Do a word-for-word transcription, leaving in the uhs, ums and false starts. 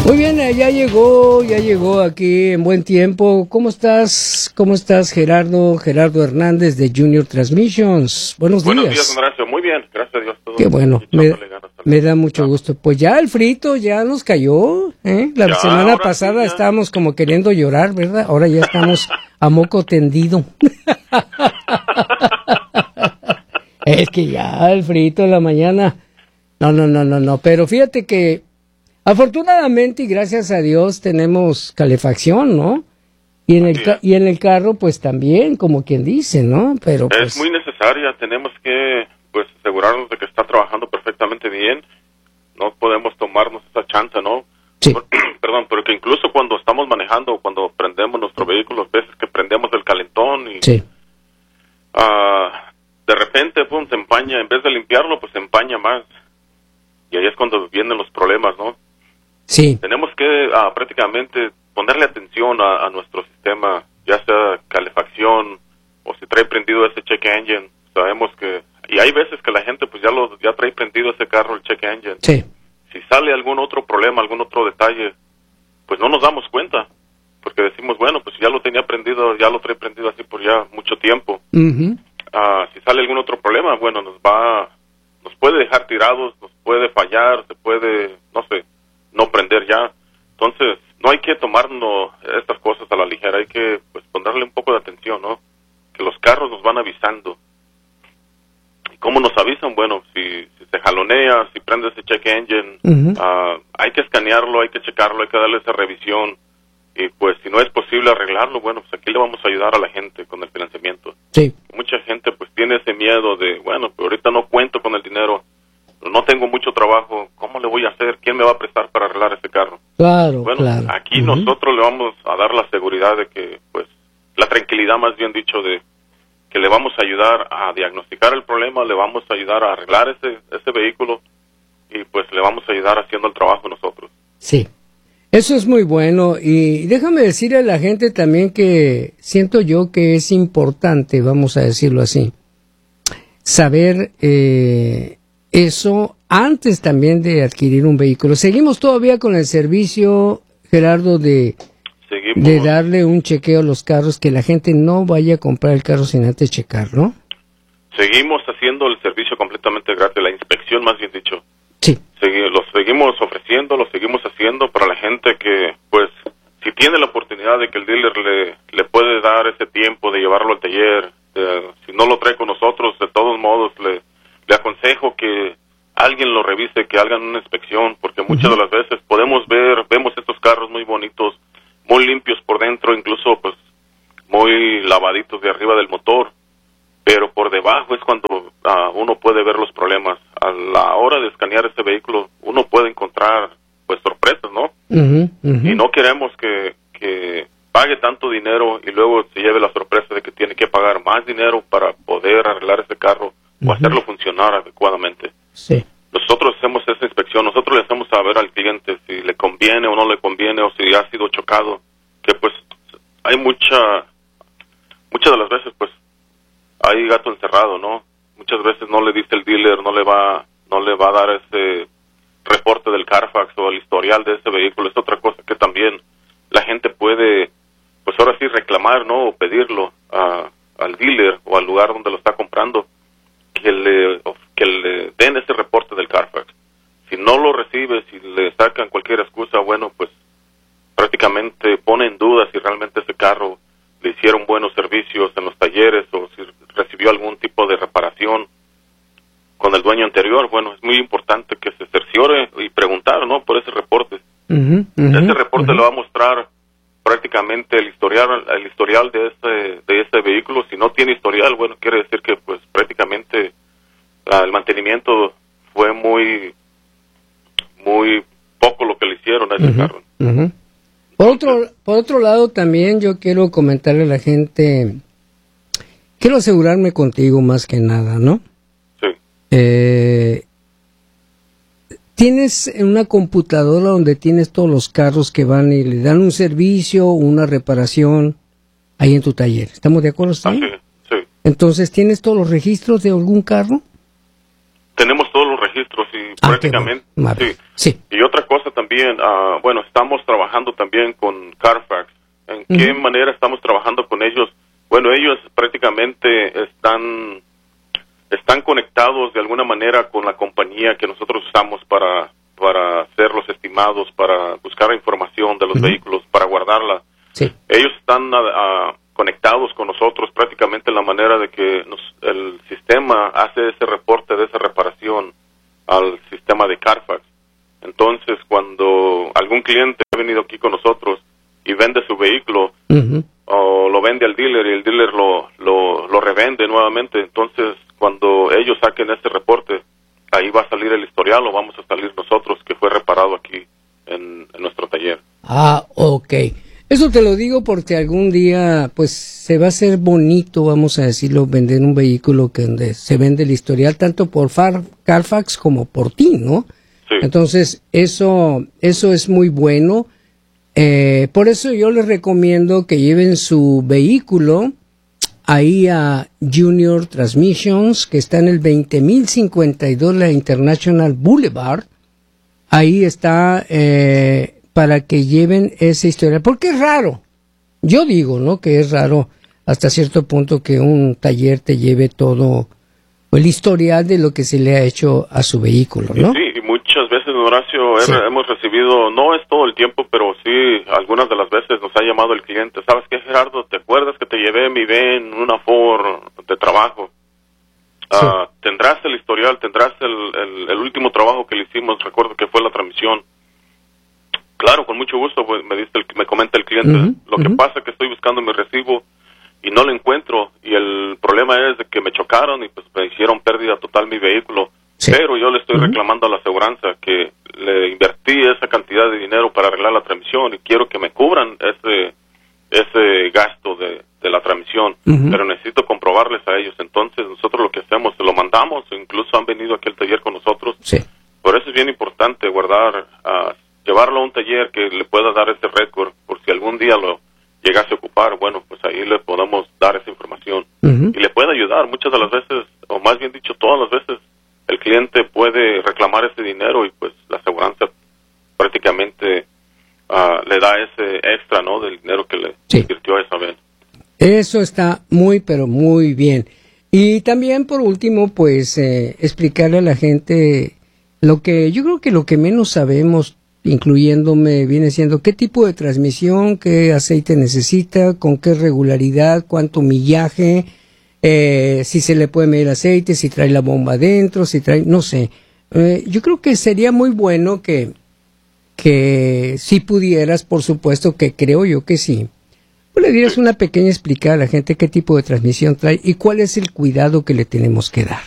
Muy bien, ya llegó, ya llegó aquí en buen tiempo. ¿Cómo estás? ¿Cómo estás, Gerardo? Gerardo Hernández de Junior Transmissions. Buenos días. Buenos días, Horacio. Muy bien, gracias a Dios. Todo Qué bueno, me, me da mucho ah. gusto. Pues ya el frito ya nos cayó, ¿eh? La ya, semana pasada sí, estábamos como queriendo llorar, ¿verdad? Ahora ya estamos a moco tendido. Es que ya el frito en la mañana. No, no, no, no, no. Pero fíjate que afortunadamente y gracias a Dios tenemos calefacción, ¿no? Y en el ca- y en el carro pues también, como quien dice, ¿no? Pero es pues, muy necesaria. Tenemos que pues asegurarnos de que está trabajando perfectamente bien. No podemos tomarnos esa chance, ¿no? Sí. Por, perdón, porque incluso cuando estamos manejando, cuando prendemos nuestro vehículo, veces que prendemos el calentón y sí. uh, de repente pum, se empaña, en vez de limpiarlo, pues se empaña más. Y ahí es cuando vienen los problemas, ¿no? Sí. Tenemos que uh, prácticamente ponerle atención a, a nuestro sistema, ya sea calefacción o si trae prendido ese check engine. Sabemos que, y hay veces que la gente pues ya lo ya trae prendido ese carro, el check engine. Sí. Si sale algún otro problema, algún otro detalle, pues no nos damos cuenta, porque decimos, bueno, pues ya lo tenía prendido, ya lo trae prendido así por ya mucho tiempo. Uh-huh. Uh, si sale algún otro problema, bueno, nos va, nos puede dejar tirados, nos puede fallar, se puede, no sé, no prender ya. Entonces, no hay que tomarnos estas cosas a la ligera, hay que pues ponerle un poco de atención, ¿no? Que los carros nos van avisando. ¿Y cómo nos avisan? Bueno, si, si se jalonea, si prende ese check engine, uh-huh. uh, hay que escanearlo, hay que checarlo, hay que darle esa revisión. Y pues si no es posible arreglarlo, bueno, pues aquí le vamos a ayudar a la gente con el financiamiento. Sí. Mucha gente pues tiene ese miedo de, bueno, pues ahorita no cuento con el dinero, no tengo mucho trabajo, ¿cómo le voy a hacer? ¿Quién me va a prestar para arreglar ese carro? Claro, bueno, claro. Aquí uh-huh. nosotros le vamos a dar la seguridad de que, pues, la tranquilidad más bien dicho de que le vamos a ayudar a diagnosticar el problema, le vamos a ayudar a arreglar ese, ese vehículo y pues le vamos a ayudar haciendo el trabajo nosotros. Sí. Eso es muy bueno y déjame decirle a la gente también que siento yo que es importante, vamos a decirlo así, saber eh, eso antes también de adquirir un vehículo. Seguimos todavía con el servicio, Gerardo, de, Seguimos, de darle un chequeo a los carros, que la gente no vaya a comprar el carro sin antes checar, ¿no? Seguimos haciendo el servicio completamente gratis, la inspección más bien dicho. Sí. Segui- lo seguimos ofreciendo, lo seguimos haciendo para la gente que, pues, si tiene la oportunidad de que el dealer le, le puede dar ese tiempo de llevarlo al taller, eh, si no lo trae con nosotros, de todos modos, le, le aconsejo que alguien lo revise, que hagan una inspección, porque muchas uh-huh. de las veces podemos ver, vemos estos carros muy bonitos, muy limpios por dentro, incluso, pues, muy lavaditos de arriba del motor, pero por debajo es cuando uh, uno puede ver los problemas. A la hora de escanear este vehículo, uno puede encontrar, pues, sorpresas, ¿no? Uh-huh, uh-huh. Y no queremos que, que pague tanto dinero y luego se lleve la sorpresa de que tiene que pagar más dinero para poder arreglar ese carro uh-huh. o hacerlo funcionar adecuadamente. Sí. Nosotros hacemos esa inspección, nosotros le hacemos saber al cliente si le conviene o no le conviene o si ha sido chocado, que pues hay mucha, muchas de las veces, pues, hay gato encerrado, ¿no? Muchas veces no le dice el dealer, no le va, no le va a dar ese reporte del Carfax o el historial de ese vehículo. Es otra cosa que también la gente puede, pues ahora sí reclamar, ¿no? O pedirlo a, al dealer o al lugar donde lo está comprando, que le, que le den ese reporte del Carfax. Si no lo recibe, si le sacan cualquier excusa, bueno, pues prácticamente pone en duda si realmente ese carro le hicieron buenos servicios en los talleres o si recibió algún tipo de reparación con el dueño anterior. Bueno, es muy importante que se cerciore y preguntar, ¿no? Por ese reporte. Uh-huh, uh-huh, ese reporte uh-huh. le va a mostrar prácticamente el historial, el historial de este, de este vehículo. Si no tiene historial, bueno, quiere decir que pues prácticamente uh, el mantenimiento fue muy, muy poco lo que le hicieron a ese uh-huh, carro. Uh-huh. Por otro, por otro lado, también yo quiero comentarle a la gente, quiero asegurarme contigo más que nada, ¿no? Sí. Eh, tienes una computadora donde tienes todos los carros que van y le dan un servicio, una reparación ahí en tu taller. ¿Estamos de acuerdo? Ah, sí, sí. Entonces, ¿tienes todos los registros de algún carro? Tenemos todos los registros registros y ah, prácticamente... Bueno. Sí. sí. Y otra cosa también, uh, bueno, estamos trabajando también con Carfax. ¿En uh-huh. qué manera estamos trabajando con ellos? Bueno, ellos prácticamente están, están conectados de alguna manera con la compañía que nosotros usamos para, para hacer los estimados, para buscar información de los uh-huh. vehículos, para guardarla. Sí. Ellos están uh, conectados con nosotros prácticamente en la manera de que nos, el sistema hace ese reporte de esa reparación al sistema de Carfax. Entonces, cuando algún cliente ha venido aquí con nosotros y vende su vehículo, uh-huh. o lo vende al dealer y el dealer lo, lo, lo revende nuevamente, entonces cuando ellos saquen ese reporte, ahí va a salir el historial o vamos a salir nosotros que fue reparado aquí en, en nuestro taller. Ah, ok. Eso te lo digo porque algún día, pues, se va a hacer bonito, vamos a decirlo, vender un vehículo que donde se vende el historial tanto por Far, Carfax como por ti, ¿no? Sí. Entonces, eso, eso es muy bueno. Eh, por eso yo les recomiendo que lleven su vehículo ahí a Junior Transmissions, que está en el veinte mil cincuenta y dos la International Boulevard. Ahí está, eh, para que lleven esa historia, porque es raro, yo digo, ¿no?, que es raro hasta cierto punto que un taller te lleve todo el historial de lo que se le ha hecho a su vehículo, ¿no? Sí, y muchas veces, Horacio, sí. hemos recibido, no es todo el tiempo, pero sí, algunas de las veces nos ha llamado el cliente, ¿sabes qué, Gerardo? ¿Te acuerdas que te llevé mi V en una Ford de trabajo? Sí. Uh, tendrás el historial, tendrás el, el, el último trabajo que le hicimos, recuerdo que fue la transmisión. Claro, con mucho gusto, pues, me dice el, me comenta el cliente. Uh-huh, lo uh-huh. que pasa es que estoy buscando mi recibo y no lo encuentro, y el problema es de que me chocaron y pues me hicieron pérdida total mi vehículo. Sí. Pero yo le estoy uh-huh. reclamando a la aseguranza que le invertí esa cantidad de dinero para arreglar la transmisión y quiero que me cubran ese ese gasto de, de la transmisión, uh-huh. pero necesito comprobarles a ellos. Entonces nosotros lo que hacemos, se lo mandamos, incluso han venido aquí al taller con nosotros. Sí. Por eso es bien importante guardar, uh, llevarlo a un taller que le pueda dar ese récord, por si algún día lo llegase a ocupar, bueno, pues ahí le podemos dar esa información. Uh-huh. Y le puede ayudar. Muchas de las veces, o más bien dicho, todas las veces, el cliente puede reclamar ese dinero y pues la aseguranza prácticamente uh, le da ese extra, ¿no?, del dinero que le sí. invirtió esa vez. Eso está muy, pero muy bien. Y también, por último, pues, eh, explicarle a la gente lo que, yo creo que lo que menos sabemos, incluyéndome, viene siendo qué tipo de transmisión, qué aceite necesita, con qué regularidad, cuánto millaje, eh, si se le puede medir aceite, si trae la bomba adentro, si trae, no sé. Eh, yo creo que sería muy bueno que, que si pudieras, por supuesto que creo yo que sí, pues le dieras una pequeña explicada a la gente qué tipo de transmisión trae y cuál es el cuidado que le tenemos que dar.